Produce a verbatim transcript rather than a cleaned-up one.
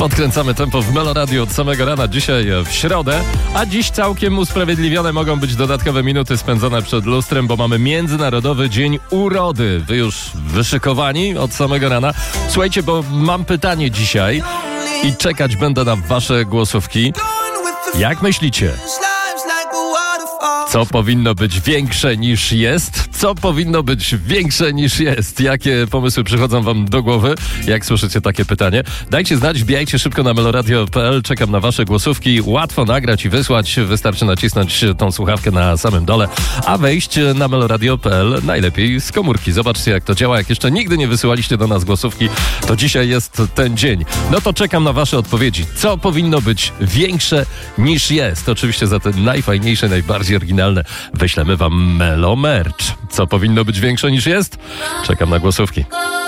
Podkręcamy tempo w Meloradio od samego rana, dzisiaj w środę, a dziś całkiem usprawiedliwione mogą być dodatkowe minuty spędzone przed lustrem, bo mamy Międzynarodowy Dzień Urody. Wy już wyszykowani od samego rana? Słuchajcie, bo mam pytanie dzisiaj i czekać będę na wasze głosówki. Jak myślicie? Co powinno być większe niż jest? Co powinno być większe niż jest? Jakie pomysły przychodzą wam do głowy, jak słyszycie takie pytanie? Dajcie znać, wbijajcie szybko na meloradio kropka p l. Czekam na wasze głosówki. Łatwo nagrać i wysłać. Wystarczy nacisnąć tą słuchawkę na samym dole, a wejść na meloradio kropka p l najlepiej z komórki. Zobaczcie, jak to działa. Jak jeszcze nigdy nie wysyłaliście do nas głosówki, to dzisiaj jest ten dzień. No to czekam na wasze odpowiedzi. Co powinno być większe niż jest? Oczywiście za te najfajniejsze, najbardziej oryginalne wyślemy wam Melo Merch. Co powinno być większe niż jest? Czekam na głosówki.